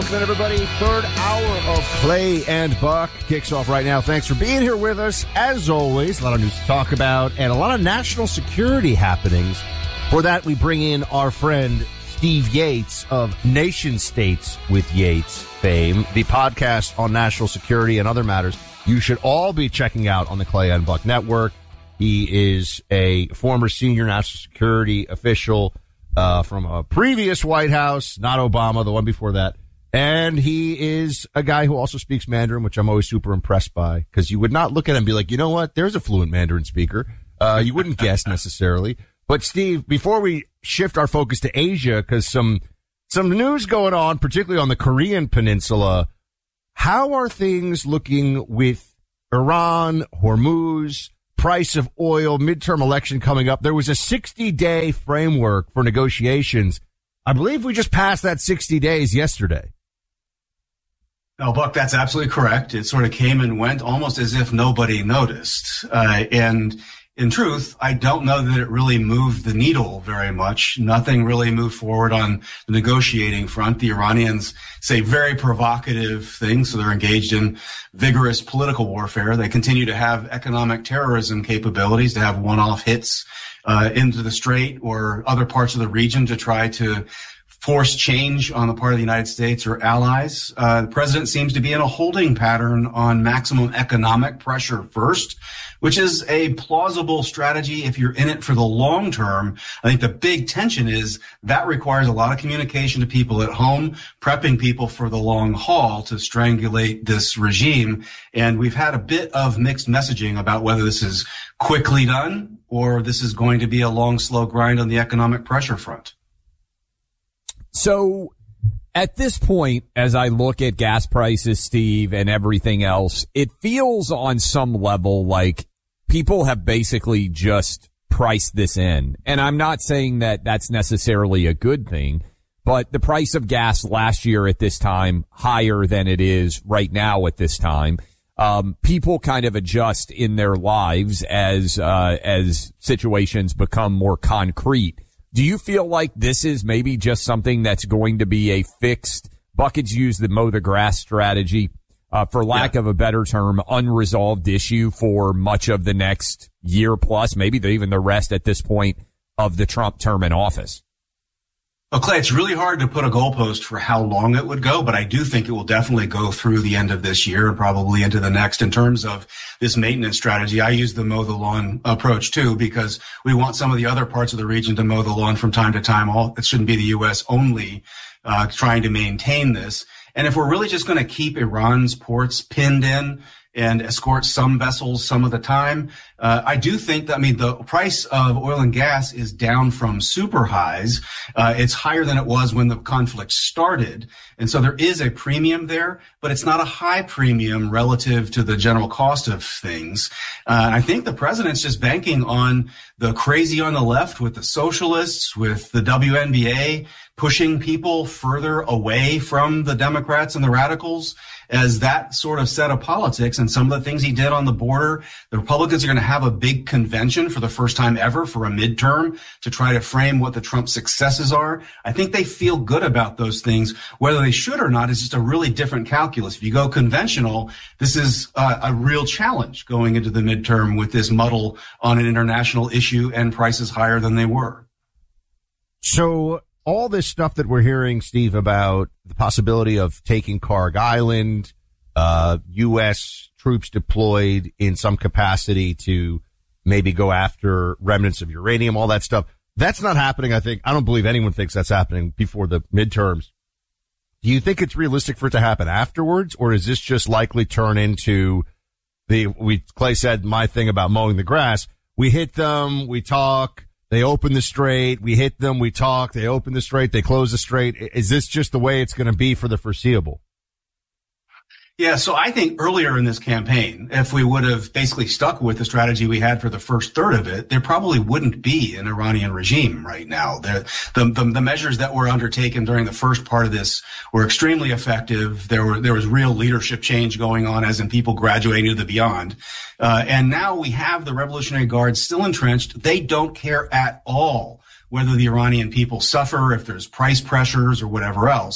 Welcome in, everybody. Third hour of Clay and Buck kicks off right now. Thanks for being here with us. As always, a lot of news to talk about and a lot of national security happenings. For that, we bring in our friend Steve Yates of Nation States with Yates fame, the podcast on national security and other matters you should all be checking out on the Clay and Buck Network. He is a former senior national security official from a previous White House, not Obama, the one before that. And he is a guy who also speaks Mandarin, which I'm always super impressed by, because you would not look at him and be like, you know what, there's a fluent Mandarin speaker. You wouldn't guess necessarily. But Steve, before we shift our focus to Asia, because some news going on, particularly on the Korean Peninsula, how are things looking with Iran, Hormuz, price of oil, midterm election coming up? There was a 60-day framework for negotiations. I believe we just passed that 60 days yesterday. No, Buck, that's absolutely correct. It sort of came and went almost as if nobody noticed. And in truth, I don't know that it really moved the needle very much. Nothing really moved forward on the negotiating front. The Iranians say very provocative things, so they're engaged in vigorous political warfare. They continue to have economic terrorism capabilities, to have one-off hits into the Strait or other parts of the region to try to force change on the part of the United States or allies. The president seems to be in a holding pattern on maximum economic pressure first, which is a plausible strategy if you're in it for the long term. I think the big tension is that requires a lot of communication to people at home, prepping people for the long haul to strangulate this regime. And we've had a bit of mixed messaging about whether this is quickly done or this is going to be a long, slow grind on the economic pressure front. So at this point, as I look at gas prices, Steve, and everything else, it feels on some level like people have basically just priced this in. And I'm not saying that that's necessarily a good thing, but the price of gas last year at this time, higher than it is right now at this time. People kind of adjust in their lives as situations become more concrete. Do you feel like this is maybe just something that's going to be a fixed, Buckets use the mow the grass strategy, for lack of a better term, unresolved issue for much of the next year plus, maybe even the rest at this point of the Trump term in office? Well, Clay, it's really hard to put a goalpost for how long it would go, but I do think it will definitely go through the end of this year and probably into the next. In terms of this maintenance strategy, I use the mow the lawn approach too, because we want some of the other parts of the region to mow the lawn from time to time. It shouldn't be the U.S. only trying to maintain this. And if we're really just going to keep Iran's ports pinned in and escort some vessels some of the time, I do think that, the price of oil and gas is down from super highs. It's higher than it was when the conflict started. And so there is a premium there, but it's not a high premium relative to the general cost of things. I think the president's just banking on the crazy on the left with the socialists, with the WNBA, pushing people further away from the Democrats and the radicals as that sort of set of politics. And some of the things he did on the border, the Republicans are going to have a big convention for the first time ever for a midterm to try to frame what the Trump successes are. I think they feel good about those things. Whether they should or not is just a really different calculus. If you go conventional, this is a real challenge going into the midterm with this muddle on an international issue and prices higher than they were. So all this stuff that we're hearing, Steve, about the possibility of taking Karg Island, U.S. troops deployed in some capacity to maybe go after remnants of uranium, all that stuff, that's not happening, I think. I don't believe anyone thinks that's happening before the midterms. Do you think it's realistic for it to happen afterwards, or is this just likely turn into Clay said my thing about mowing the grass? We hit them, we talk, they open the strait, we hit them, we talk, they open the strait, they close the strait. Is this just the way it's going to be for the foreseeable? Yeah, so I think earlier in this campaign, if we would have basically stuck with the strategy we had for the first third of it, there probably wouldn't be an Iranian regime right now. The measures that were undertaken during the first part of this were extremely effective. There was real leadership change going on, as in people graduating to the beyond. And now we have the Revolutionary Guard still entrenched. They don't care at all whether the Iranian people suffer, if there's price pressures or whatever else.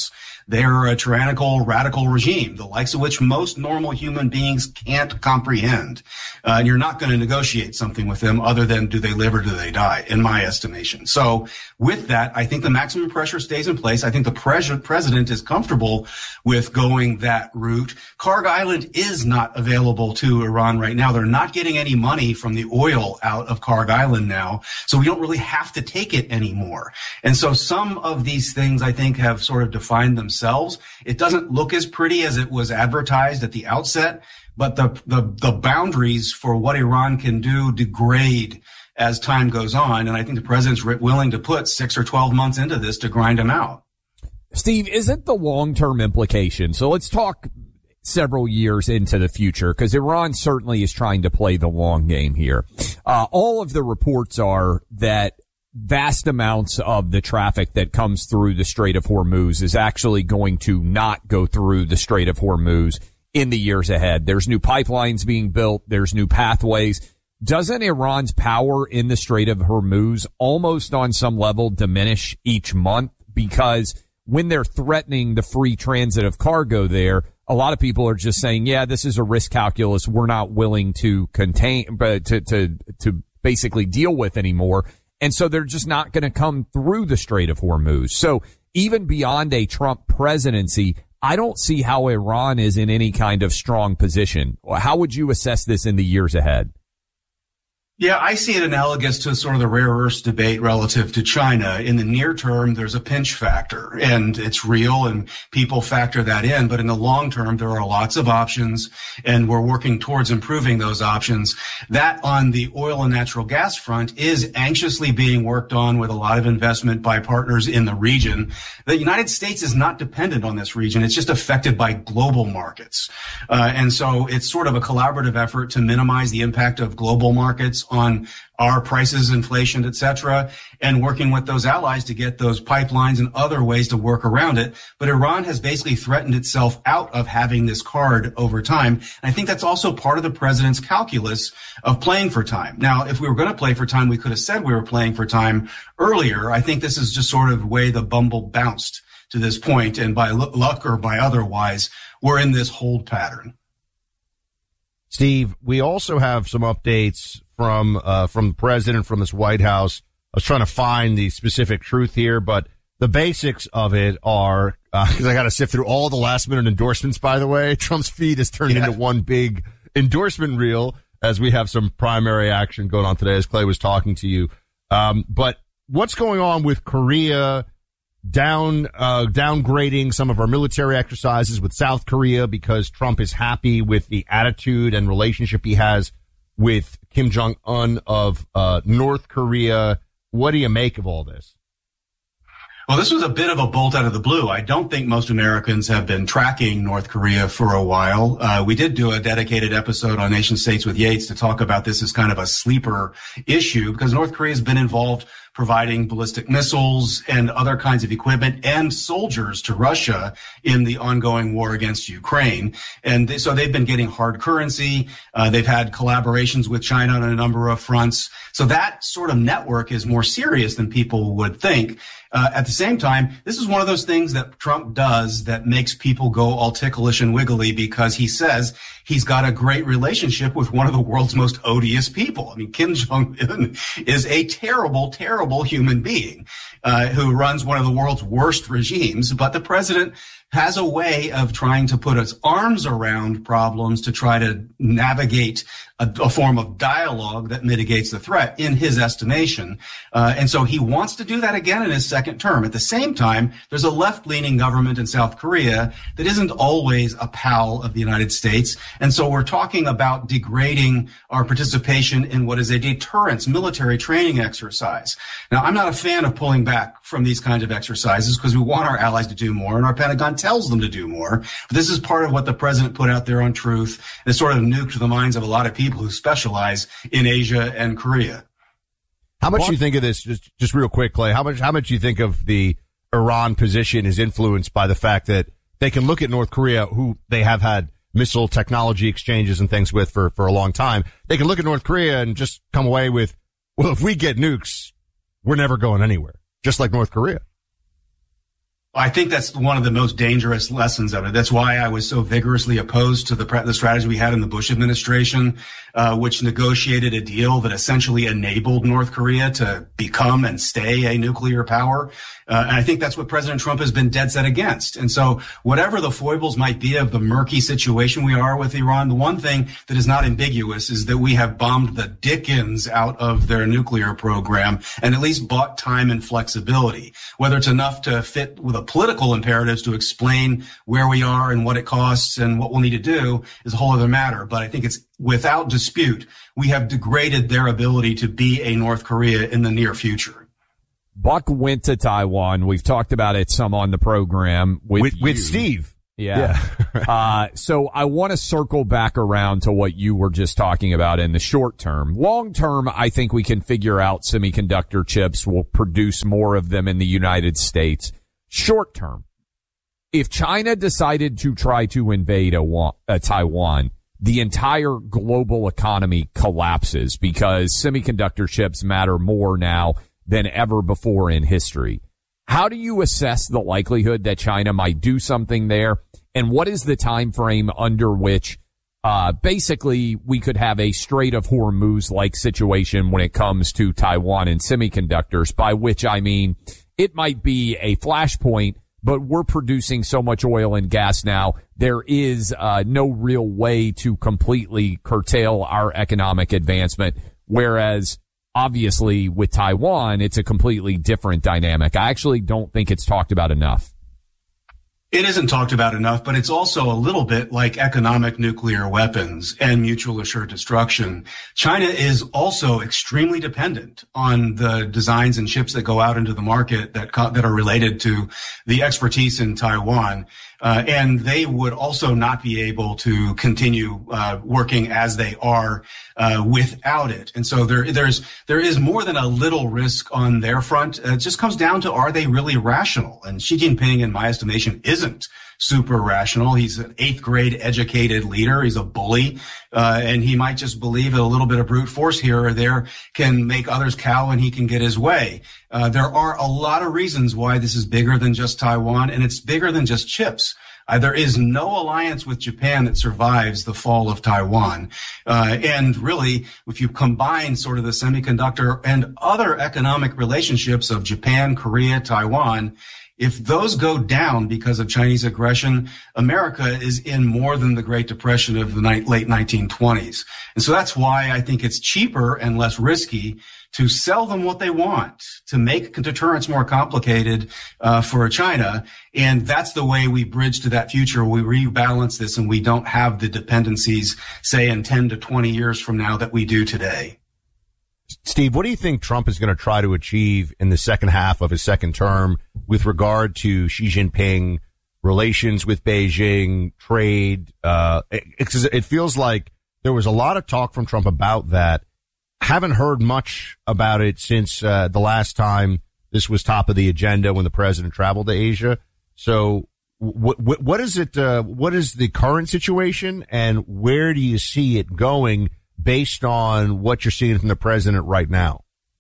They're a tyrannical, radical regime, the likes of which most normal human beings can't comprehend. And you're not going to negotiate something with them other than do they live or do they die, in my estimation. So with that, I think the maximum pressure stays in place. I think the president is comfortable with going that route. Kharg Island is not available to Iran right now. They're not getting any money from the oil out of Kharg Island now, so we don't really have to take it anymore. And so some of these things, I think, have sort of defined themselves. It doesn't look as pretty as it was advertised at the outset, but the boundaries for what Iran can do degrade as time goes on. And I think the president's willing to put 6 or 12 months into this to grind them out. Steve, isn't the long-term implication? So let's talk several years into the future, because Iran certainly is trying to play the long game here. All of the reports are that vast amounts of the traffic that comes through the Strait of Hormuz is actually going to not go through the Strait of Hormuz in the years ahead. There's new pipelines being built. There's new pathways. Doesn't Iran's power in the Strait of Hormuz almost on some level diminish each month? Because when they're threatening the free transit of cargo there, a lot of people are just saying, yeah, this is a risk calculus we're not willing to contain, but to basically deal with anymore. And so they're just not going to come through the Strait of Hormuz. So even beyond a Trump presidency, I don't see how Iran is in any kind of strong position. How would you assess this in the years ahead? Yeah, I see it analogous to sort of the rare earths debate relative to China. In the near term, there's a pinch factor, and it's real, and people factor that in. But in the long term, there are lots of options, and we're working towards improving those options. That on the oil and natural gas front is anxiously being worked on with a lot of investment by partners in the region. The United States is not dependent on this region. It's just affected by global markets. And so it's sort of a collaborative effort to minimize the impact of global markets on our prices, inflation, et cetera, and working with those allies to get those pipelines and other ways to work around it. But Iran has basically threatened itself out of having this card over time. And I think that's also part of the president's calculus of playing for time. Now, if we were going to play for time, we could have said we were playing for time earlier. I think this is just sort of the way the bumble bounced to this point, and by luck or by otherwise, we're in this hold pattern. Steve, we also have some updates from the president, from this White House. I was trying to find the specific truth here, but the basics of it are, because I got to sift through all the last minute endorsements, by the way. Trump's feed has turned into one big endorsement reel as we have some primary action going on today, as Clay was talking to you. But what's going on with Korea downgrading some of our military exercises with South Korea because Trump is happy with the attitude and relationship he has with Kim Jong-un of North Korea? What do you make of all this? Well, this was a bit of a bolt out of the blue. I don't think most Americans have been tracking North Korea for a while. We did do a dedicated episode on Nation States with Yates to talk about this as kind of a sleeper issue, because North Korea has been involved providing ballistic missiles and other kinds of equipment and soldiers to Russia in the ongoing war against Ukraine. And so they've been getting hard currency. They've had collaborations with China on a number of fronts. So that sort of network is more serious than people would think. At the same time, this is one of those things that Trump does that makes people go all ticklish and wiggly, because he says he's got a great relationship with one of the world's most odious people. I mean, Kim Jong-un is a terrible, terrible human being who runs one of the world's worst regimes. But the president has a way of trying to put his arms around problems to try to navigate a form of dialogue that mitigates the threat, in his estimation. And so he wants to do that again in his second term. At the same time, there's a left-leaning government in South Korea that isn't always a pal of the United States. And so we're talking about degrading our participation in what is a deterrence military training exercise. Now, I'm not a fan of pulling back from these kinds of exercises because we want our allies to do more, and our Pentagon tells them to do more. But this is part of what the president put out there on Truth. It sort of nuked the minds of a lot of people who specialize in Asia and Korea. How much do you think of this, just real quick, Clay, how much do you think of the Iran position is influenced by the fact that they can look at North Korea, who they have had missile technology exchanges and things with for a long time. They can look at North Korea and just come away with, well, if we get nukes, we're never going anywhere, just like North Korea. I think that's one of the most dangerous lessons of it. That's why I was so vigorously opposed to the strategy we had in the Bush administration, which negotiated a deal that essentially enabled North Korea to become and stay a nuclear power. And I think that's what President Trump has been dead set against. And so whatever the foibles might be of the murky situation we are with Iran, the one thing that is not ambiguous is that we have bombed the dickens out of their nuclear program and at least bought time and flexibility. Whether it's enough to fit with the political imperatives to explain where we are and what it costs and what we'll need to do is a whole other matter. But I think it's without dispute, we have degraded their ability to be a North Korea in the near future. Buck went to Taiwan. We've talked about it some on the program with Steve. Yeah. So I want to circle back around to what you were just talking about in the short term. Long term, I think we can figure out semiconductor chips. We'll produce more of them in the United States. Short term, if China decided to try to invade Taiwan, the entire global economy collapses because semiconductor chips matter more now than ever before in history. How do you assess the likelihood that China might do something there? And what is the time frame under which basically we could have a Strait of Hormuz-like situation when it comes to Taiwan and semiconductors, by which I mean it might be a flashpoint, but we're producing so much oil and gas now, there is no real way to completely curtail our economic advancement, whereas obviously with Taiwan, it's a completely different dynamic. I actually don't think it's talked about enough. It isn't talked about enough, but it's also a little bit like economic nuclear weapons and mutual assured destruction. China is also extremely dependent on the designs and chips that go out into the market that are related to the expertise in Taiwan. And they would also not be able to continue working as they are without it. And so there is more than a little risk on their front. It just comes down to, are they really rational? And Xi Jinping, in my estimation, isn't super rational. He's an 8th grade educated leader. He's a bully. And he might just believe that a little bit of brute force here or there can make others cow and he can get his way. There are a lot of reasons why this is bigger than just Taiwan, and it's bigger than just chips. There is no alliance with Japan that survives the fall of Taiwan. And really, if you combine sort of the semiconductor and other economic relationships of Japan, Korea, Taiwan, if those go down because of Chinese aggression, America is in more than the Great Depression of the late 1920s. And so that's why I think it's cheaper and less risky to sell them what they want, to make deterrence more complicated for China. And that's the way we bridge to that future. We rebalance this and we don't have the dependencies, say, in 10 to 20 years from now that we do today. Steve, what do you think Trump is going to try to achieve in the second half of his second term with regard to Xi Jinping, relations with Beijing, trade? It feels like there was a lot of talk from Trump about that. Haven't heard much about it since the last time this was top of the agenda when the president traveled to Asia. So what is it? What is the current situation, and where do you see it going based on what you're seeing from the president right now?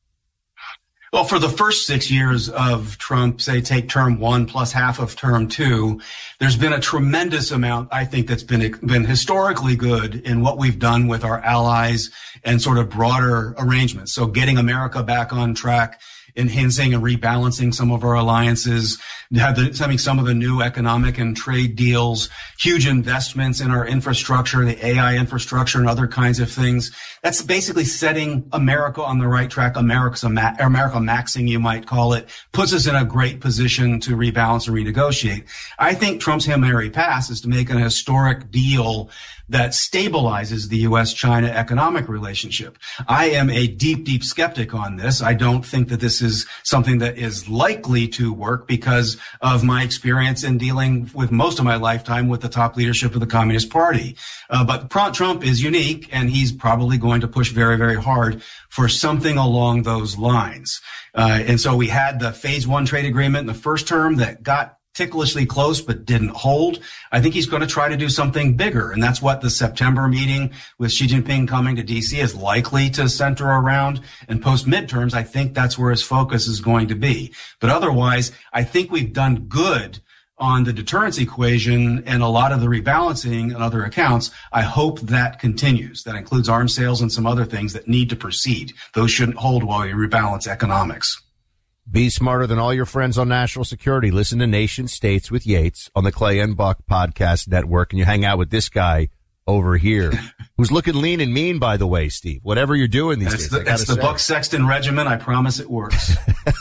Well, for the first 6 years of Trump, say take term 1 plus half of term 2, there's been a tremendous amount, I think, that's been historically good in what we've done with our allies and sort of broader arrangements. So getting America back on track, enhancing and rebalancing some of our alliances, having some of the new economic and trade deals, huge investments in our infrastructure, the AI infrastructure and other kinds of things. That's basically setting America on the right track. America maxing, you might call it, puts us in a great position to rebalance and renegotiate. I think Trump's Hail Mary pass is to make an historic deal that stabilizes the U.S.-China economic relationship. I am a deep, deep skeptic on this. I don't think that this is something that is likely to work because of my experience in dealing with most of my lifetime with the top leadership of the Communist Party. But Trump is unique, and he's probably going to push very, very hard for something along those lines. And so we had the phase 1 trade agreement in the first term that got ticklishly close but didn't hold. I think he's going to try to do something bigger. And that's what the September meeting with Xi Jinping coming to D.C. is likely to center around. And post midterms, I think that's where his focus is going to be. But otherwise, I think we've done good on the deterrence equation and a lot of the rebalancing and other accounts. I hope that continues. That includes arms sales and some other things that need to proceed. Those shouldn't hold while we rebalance economics. Be smarter than all your friends on national security. Listen to Nation States with Yates on the Clay and Buck Podcast Network, and you hang out with this guy over here, who's looking lean and mean, by the way, Steve. Whatever you're doing these days. It's the Buck Sexton regimen. I promise it works.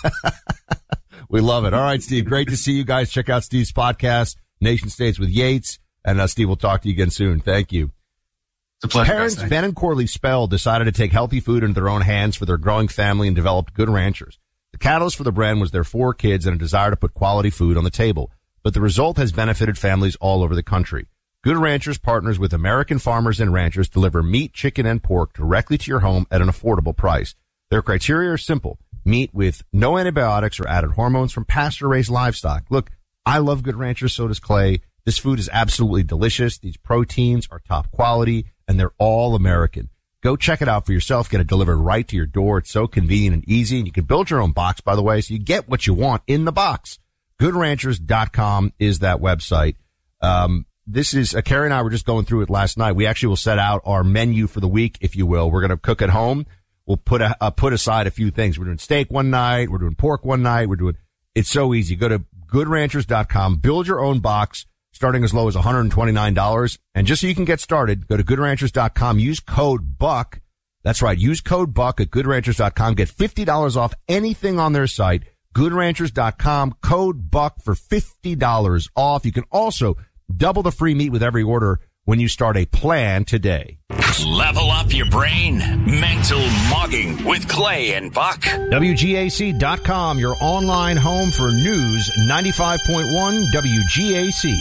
We love it. All right, Steve, great to see you guys. Check out Steve's podcast, Nation States with Yates, and Steve, we'll talk to you again soon. Thank you. It's a pleasure. Parents Ben and Corley Spell decided to take healthy food into their own hands for their growing family and developed Good Ranchers. The catalyst for the brand was their 4 kids and a desire to put quality food on the table. But the result has benefited families all over the country. Good Ranchers partners with American farmers and ranchers to deliver meat, chicken, and pork directly to your home at an affordable price. Their criteria are simple. Meat with no antibiotics or added hormones from pasture-raised livestock. Look, I love Good Ranchers, so does Clay. This food is absolutely delicious. These proteins are top quality, and they're all American. Go check it out for yourself. Get it delivered right to your door. It's so convenient and easy. And you can build your own box, by the way, so you get what you want in the box. GoodRanchers.com is that website. This is, Carrie and I were just going through it last night. We actually will set out our menu for the week, if you will. We're going to cook at home. We'll put aside a few things. We're doing steak one night. We're doing pork one night. It's so easy. Go to GoodRanchers.com. Build your own box, starting as low as $129. And just so you can get started, go to GoodRanchers.com. Use code BUCK. That's right. Use code BUCK at GoodRanchers.com. Get $50 off anything on their site. GoodRanchers.com. Code BUCK for $50 off. You can also double the free meat with every order when you start a plan today. Level up your brain. Mental Mogging with Clay and Buck. WGAC.com, your online home for news. 95.1 WGAC.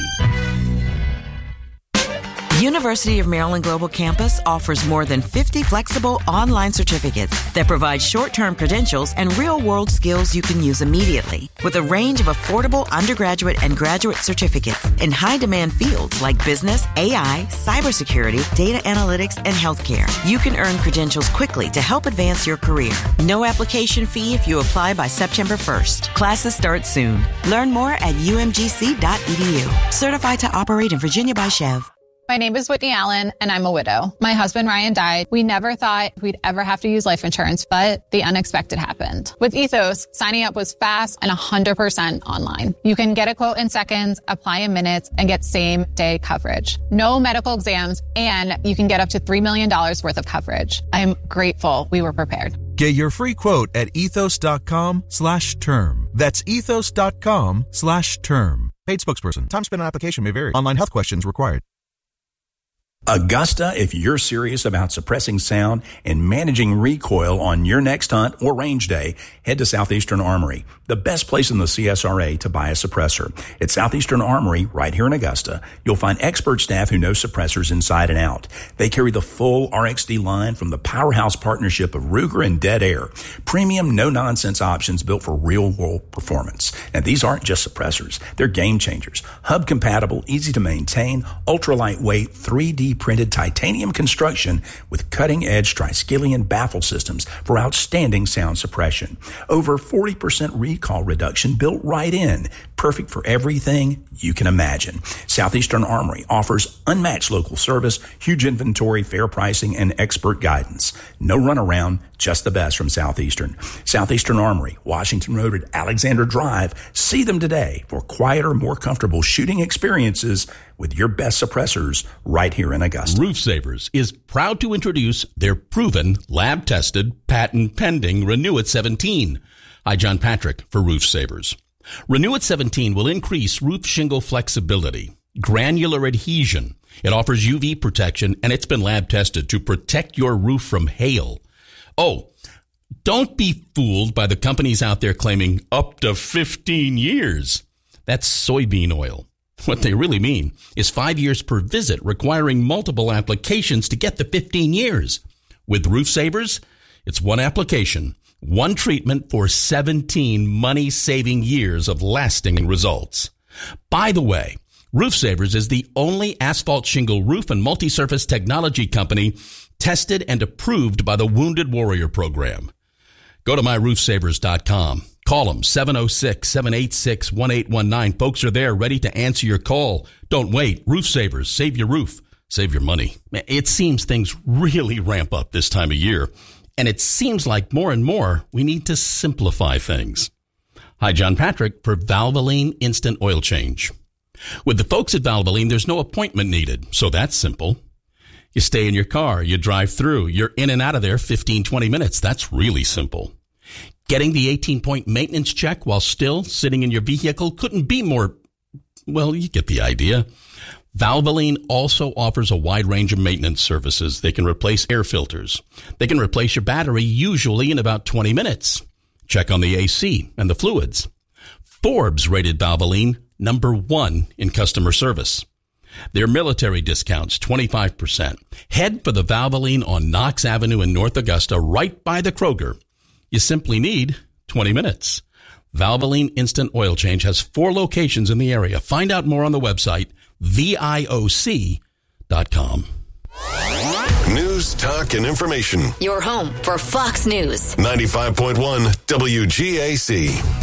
University of Maryland Global Campus offers more than 50 flexible online certificates that provide short-term credentials and real-world skills you can use immediately. With a range of affordable undergraduate and graduate certificates in high-demand fields like business, AI, cybersecurity, data analytics, and healthcare, you can earn credentials quickly to help advance your career. No application fee if you apply by September 1st. Classes start soon. Learn more at umgc.edu. Certified to operate in Virginia by Chev. My name is Whitney Allen, and I'm a widow. My husband, Ryan, died. We never thought we'd ever have to use life insurance, but the unexpected happened. With Ethos, signing up was fast and 100% online. You can get a quote in seconds, apply in minutes, and get same-day coverage. No medical exams, and you can get up to $3 million worth of coverage. I'm grateful we were prepared. Get your free quote at ethos.com/term. That's ethos.com/term. Paid spokesperson. Time spent on application may vary. Online health questions required. Augusta, if you're serious about suppressing sound and managing recoil on your next hunt or range day, head to Southeastern Armory, the best place in the CSRA to buy a suppressor. At Southeastern Armory, right here in Augusta, you'll find expert staff who know suppressors inside and out. They carry the full RXD line from the powerhouse partnership of Ruger and Dead Air. Premium, no-nonsense options built for real-world performance. Now, these aren't just suppressors. They're game changers. Hub-compatible, easy to maintain, ultra-lightweight, 3D printed titanium construction with cutting-edge Triskelion baffle systems for outstanding sound suppression. Over 40% recall reduction built right in. Perfect for everything you can imagine. Southeastern Armory offers unmatched local service, huge inventory, fair pricing, and expert guidance. No runaround, just the best from Southeastern. Southeastern Armory, Washington Road at Alexander Drive. See them today for quieter, more comfortable shooting experiences with your best suppressors right here in Augusta. Roof Savers is proud to introduce their proven, lab-tested, patent-pending Renew-It 17. Hi, John Patrick for Roof Savers. Renew-It 17 will increase roof shingle flexibility, granular adhesion. It offers UV protection, and it's been lab-tested to protect your roof from hail. Oh, don't be fooled by the companies out there claiming up to 15 years. That's soybean oil. What they really mean is 5 years per visit, requiring multiple applications to get the 15 years. With Roof Savers, it's one application, one treatment for 17 money-saving years of lasting results. By the way, Roof Savers is the only asphalt shingle roof and multi-surface technology company tested and approved by the Wounded Warrior Program. Go to myroofsavers.com. Call them 706-786-1819. Folks are there ready to answer your call. Don't wait. Roof Savers. Save your roof. Save your money. It seems things really ramp up this time of year, and it seems like more and more we need to simplify things. Hi, John Patrick for Valvoline Instant Oil Change. With the folks at Valvoline, there's no appointment needed, so that's simple. You stay in your car, you drive through, you're in and out of there 15, 20 minutes. That's really simple. Getting the 18-point maintenance check while still sitting in your vehicle couldn't be more, well, you get the idea. Valvoline also offers a wide range of maintenance services. They can replace air filters. They can replace your battery, usually in about 20 minutes. Check on the AC and the fluids. Forbes rated Valvoline number 1 in customer service. Their military discounts, 25%. Head for the Valvoline on Knox Avenue in North Augusta, right by the Kroger. You simply need 20 minutes. Valvoline Instant Oil Change has 4 locations in the area. Find out more on the website, VIOC.com. News, talk, and information. Your home for Fox News. 95.1 WGAC.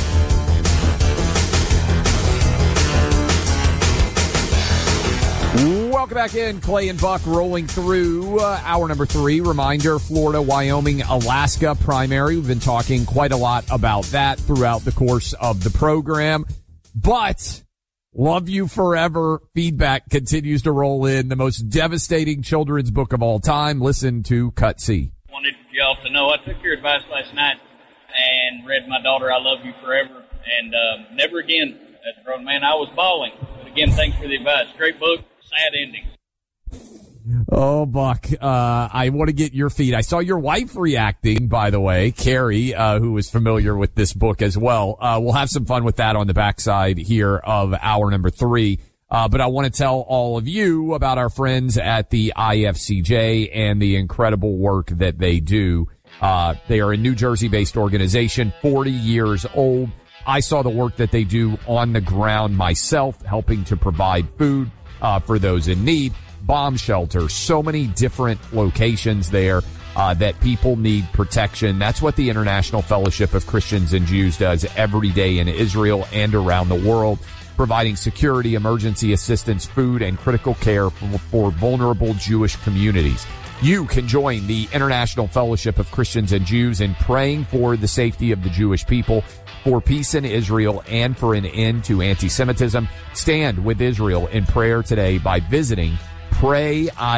Welcome back in. Clay and Buck rolling through hour number 3. Reminder, Florida, Wyoming, Alaska primary. We've been talking quite a lot about that throughout the course of the program. But love you forever. Feedback continues to roll in. The most devastating children's book of all time. Listen to Cut C. Wanted y'all to know I took your advice last night and read my daughter I Love You Forever. And never again, as a grown man, I was bawling. But again, thanks for the advice. Great book. Sad ending. Oh, Buck, I want to get your feed. I saw your wife reacting, by the way, Carrie, who is familiar with this book as well. We'll have some fun with that on the backside here of hour number 3. But I want to tell all of you about our friends at the IFCJ and the incredible work that they do. They are a New Jersey-based organization, 40 years old. I saw the work that they do on the ground myself, helping to provide food for those in need, bomb shelters, so many different locations there that people need protection. That's what the International Fellowship of Christians and Jews does every day in Israel and around the world, providing security, emergency assistance, food, and critical care for vulnerable Jewish communities. You can join the International Fellowship of Christians and Jews in praying for the safety of the Jewish people, for peace in Israel, and for an end to anti-Semitism. Stand with Israel in prayer today by visiting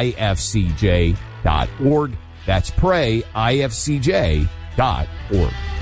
PrayIFCJ.org. That's PrayIFCJ.org.